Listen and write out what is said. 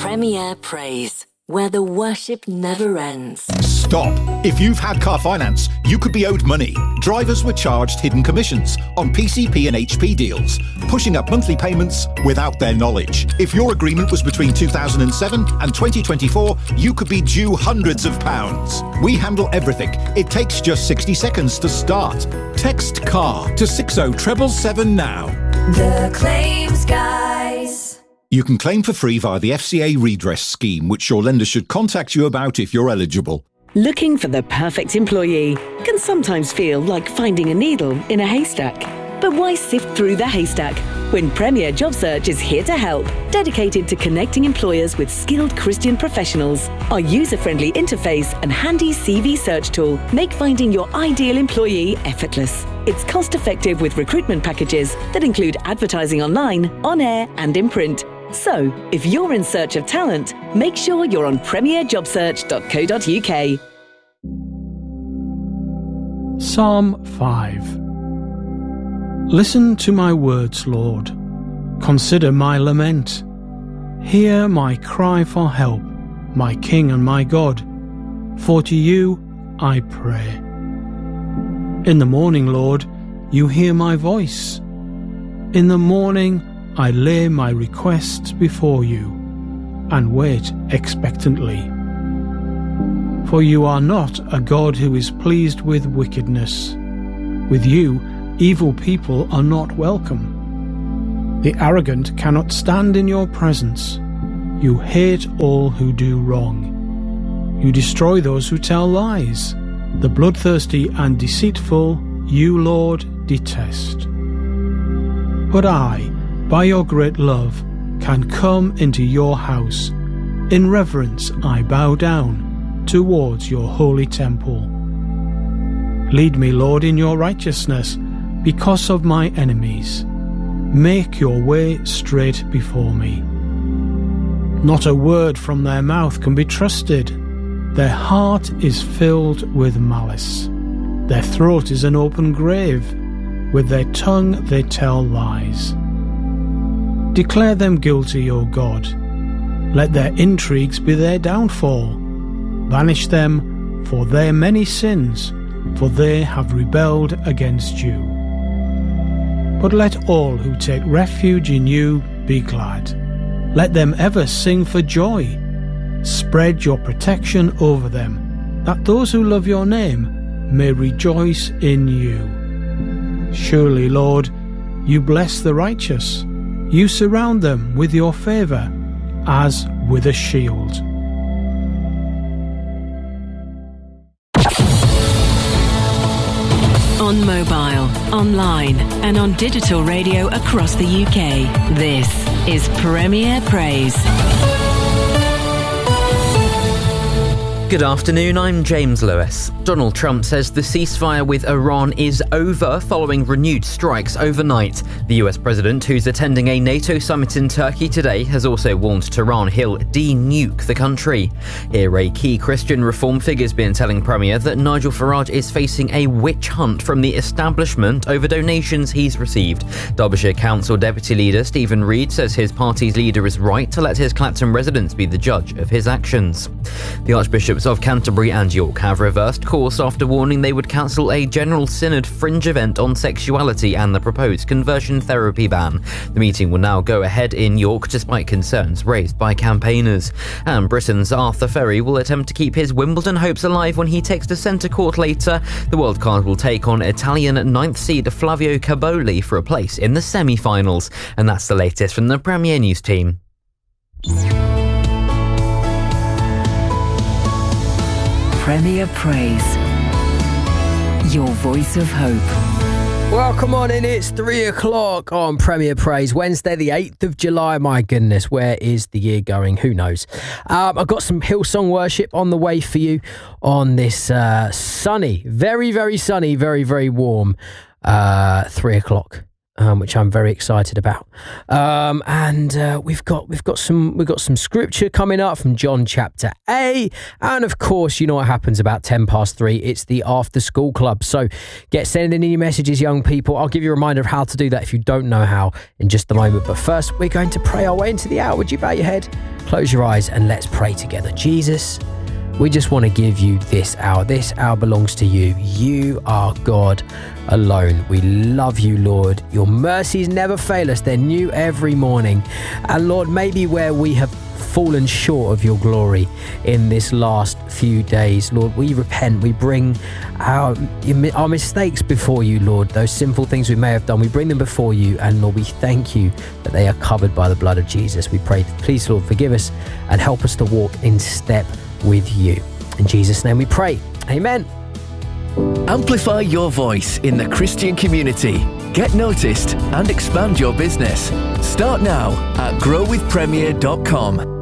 Premier Praise, where the worship never ends. Stop! If you've had car finance, you could be owed money. Drivers were charged hidden commissions on PCP and HP deals, pushing up monthly payments without their knowledge. If your agreement was between 2007 and 2024, you could be due hundreds of pounds. We handle everything. It takes just 60 seconds to start. Text CAR to 60777 now. The Claims Guys. You can claim for free via the FCA redress scheme, which your lender should contact you about if you're eligible. Looking for the perfect employee can sometimes feel like finding a needle in a haystack. But why sift through the haystack when Premier Job Search is here to help, dedicated to connecting employers with skilled Christian professionals? Our user-friendly interface and handy CV search tool make finding your ideal employee effortless. It's cost-effective with recruitment packages that include advertising online, on air and in print. So, if you're in search of talent, make sure you're on premierjobsearch.co.uk. Psalm 5. Listen to my words, Lord. Consider my lament. Hear my cry for help, my King and my God. For to you I pray. In the morning, Lord, you hear my voice. In the morning I lay my requests before you and wait expectantly. For you are not a God who is pleased with wickedness. With you, evil people are not welcome. The arrogant cannot stand in your presence. You hate all who do wrong. You destroy those who tell lies. The bloodthirsty and deceitful you, Lord, detest. But I, by your great love, can come into your house. In reverence I bow down towards your holy temple. Lead me, Lord, in your righteousness because of my enemies. Make your way straight before me. Not a word from their mouth can be trusted. Their heart is filled with malice. Their throat is an open grave. With their tongue they tell lies. Declare them guilty, O God. Let their intrigues be their downfall. Banish them for their many sins, for they have rebelled against you. But let all who take refuge in you be glad. Let them ever sing for joy. Spread your protection over them, that those who love your name may rejoice in you. Surely, Lord, you bless the righteous. You surround them with your favour, as with a shield. On mobile, online and on digital radio across the UK, this is Premier Praise. Good afternoon, I'm James Lewis. Donald Trump says the ceasefire with Iran is over following renewed strikes overnight. The US president, who's attending a NATO summit in Turkey today, has also warned Tehran he'll de-nuke the country. Here, a key Christian reform figure's been telling Premier that Nigel Farage is facing a witch hunt from the establishment over donations he's received. Derbyshire Council Deputy Leader Stephen Reid says his party's leader is right to let his Clacton residents be the judge of his actions. The Archbishops of Canterbury and York have reversed course after warning they would cancel a General Synod fringe event on sexuality and the proposed conversion therapy ban. The meeting will now go ahead in York despite concerns raised by campaigners. And Britain's Arthur Ferry will attempt to keep his Wimbledon hopes alive when he takes to centre court later. The wildcard will take on Italian 9th seed Flavio Caboli for a place in the semi-finals. And that's the latest from the Premier News team. Premier Praise, your voice of hope. Welcome on in, it's 3 o'clock on Premier Praise, Wednesday the 8th of July. My goodness, where is the year going? Who knows? I've got some Hillsong worship on the way for you on this sunny, very, very sunny, very, very warm 3 o'clock which I'm very excited about. And we've got some scripture coming up from John chapter 8, and of course, you know what happens about 3:10. It's the after school club. So get sending in your messages, young people. I'll give you a reminder of how to do that if you don't know how in just a moment. But first, we're going to pray our way into the hour. Would you bow your head, close your eyes, and let's pray together. Jesus, we just want to give you this hour. This hour belongs to you. You are God alone. We love you, Lord. Your mercies never fail us. They're new every morning. And Lord, maybe where we have fallen short of your glory in this last few days, Lord, we repent. We bring our mistakes before you, Lord. Those sinful things we may have done, we bring them before you. And Lord, we thank you that they are covered by the blood of Jesus. We pray, please, Lord, forgive us and help us to walk in step with you. In Jesus' name we pray. Amen. Amplify your voice in the Christian community. Get noticed and expand your business. Start now at growwithpremier.com.